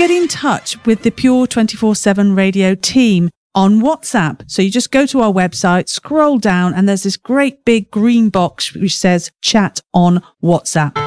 get in touch with the Pure 24/7 Radio team on WhatsApp. So you just go to our website, scroll down, and there's this great big green box which says chat on WhatsApp.